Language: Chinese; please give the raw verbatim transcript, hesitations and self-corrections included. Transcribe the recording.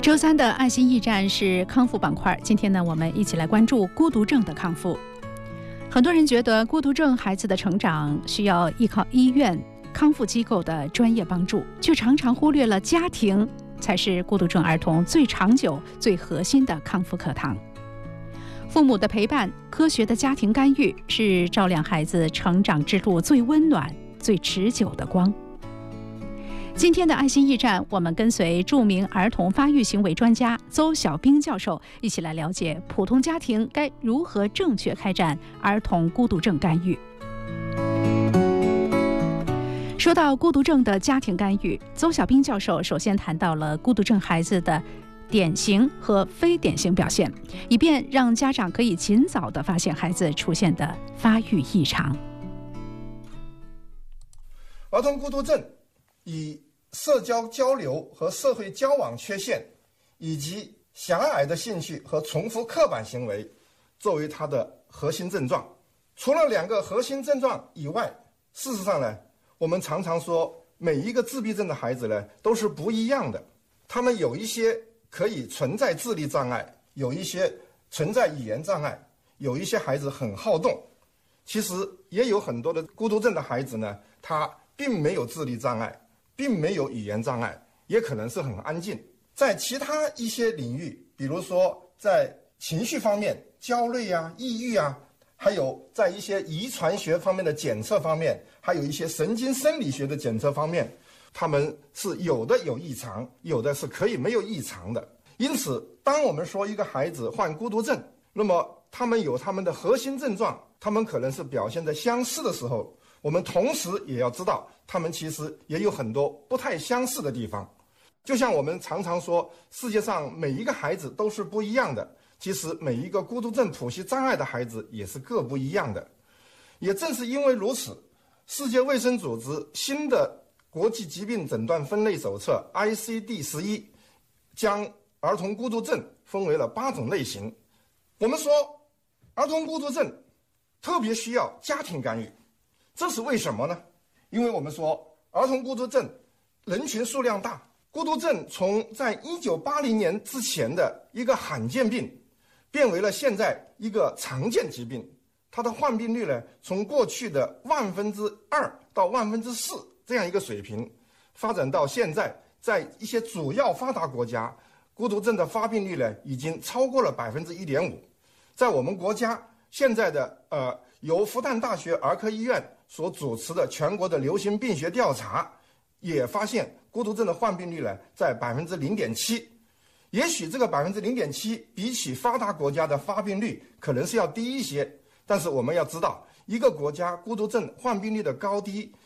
周三的爱心驿站是康复板块，今天呢，我们一起来关注孤独症的康复。很多人觉得孤独症孩子的成长需要依靠医院、康复机构的专业帮助，却常常忽略了家庭才是孤独症儿童最长久、最核心的康复课堂。父母的陪伴、科学的家庭干预，是照亮孩子成长之路最温暖、最持久的光。今天的爱心驿站，我们跟随著名儿童发育行为专家邹小兵教授一起来了解普通家庭该如何正确开展儿童孤独症干预。说到孤独症的家庭干预，邹小兵教授首先谈到了孤独症孩子的典型和非典型表现，以便让家长可以尽早地发现孩子出现的发育异常。 儿童孤独症以社交交流和社会交往缺陷，以及狭隘的兴趣和重复刻板行为作为它的核心症状。除了两个核心症状以外，事实上呢，我们常常说每一个自闭症的孩子呢都是不一样的，他们有一些可以存在智力障碍，有一些存在语言障碍，有一些孩子很好动。其实也有很多的孤独症的孩子呢，他并没有智力障碍，并没有语言障碍，也可能是很安静。在其他一些领域，比如说在情绪方面，焦虑啊、抑郁啊，还有在一些遗传学方面的检测方面，还有一些神经生理学的检测方面，他们是有的有异常，有的是可以没有异常的。因此，当我们说一个孩子患孤独症，那么他们有他们的核心症状，他们可能是表现得相似的时候，我们同时也要知道他们其实也有很多不太相似的地方。就像我们常常说，世界上每一个孩子都是不一样的，其实每一个孤独症谱系障碍的孩子也是各不一样的。也正是因为如此，世界卫生组织新的国际疾病诊断分类手册 I C D 十一 将儿童孤独症分为了八种类型。我们说儿童孤独症特别需要家庭干预，这是为什么呢？因为我们说儿童孤独症人群数量大，孤独症从在一九八零年之前的一个罕见病变为了现在一个常见疾病，它的患病率呢，从过去的万分之二到万分之四这样一个水平，发展到现在，在一些主要发达国家，孤独症的发病率呢，已经超过了百分之一点五。在我们国家现在的呃由复旦大学儿科医院所主持的全国的流行病学调查，也发现孤独症的患病率呢，在百分之零点七。也许这个百分之零点七比起发达国家的发病率可能是要低一些，但是我们要知道，一个国家孤独症患病率的高低，